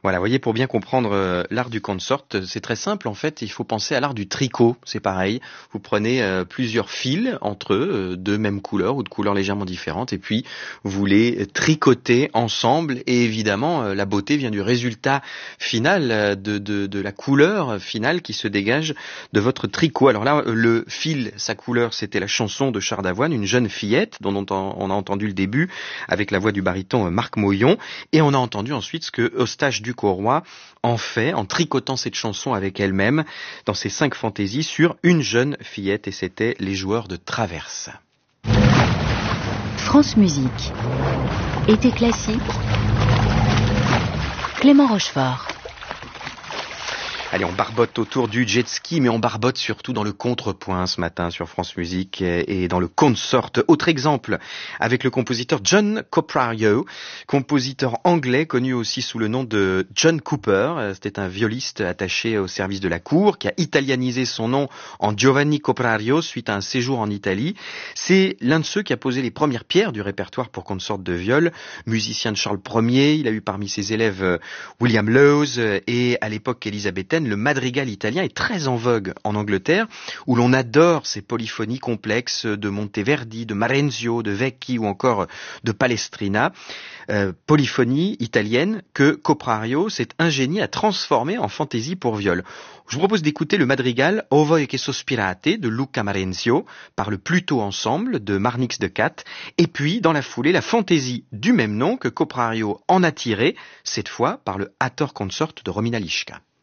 Voilà, vous voyez, pour bien comprendre l'art du consort, c'est très simple en fait, il faut penser à l'art du tricot, c'est pareil. Vous prenez plusieurs fils entre eux, de même couleur ou de couleurs légèrement différentes, et puis vous les tricotez ensemble, et évidemment, la beauté vient du résultat final, de la couleur finale qui se dégage de votre tricot. Alors là, le fil, sa couleur, c'était la chanson de Char d'Avoine, une jeune fillette, dont on a entendu le début, avec la voix du baryton Marc Moyon, et on a entendu ensuite ce que Eustache Ducauroy en fait en tricotant cette chanson avec elle-même dans ses 5 fantaisies sur une jeune fillette, et c'était Les Joueurs de Traverse. France Musique. Été classique. Clément Rochefort. Allez, on barbote autour du jet ski, mais on barbote surtout dans le contrepoint ce matin sur France Musique et dans le consort. Autre exemple, avec le compositeur John Coprario, compositeur anglais connu aussi sous le nom de John Cooper. C'était un violiste attaché au service de la cour qui a italianisé son nom en Giovanni Coprario suite à un séjour en Italie. C'est l'un de ceux qui a posé les premières pierres du répertoire pour consort de viol. Musicien de Charles Ier, il a eu parmi ses élèves William Lowes et à l'époque élisabéthaine, le madrigal italien est très en vogue en Angleterre, où l'on adore ces polyphonies complexes de Monteverdi, de Marenzio, de Vecchi ou encore de Palestrina. Polyphonie italienne que Coprario s'est ingénié à transformer en fantaisie pour viol. Je vous propose d'écouter le madrigal O voi che sospirate de Luca Marenzio par le Pluto Ensemble de Marnix de Cat, et puis dans la foulée la fantaisie du même nom que Coprario en a tiré, cette fois par le Hathor Consort de Romina Liszka.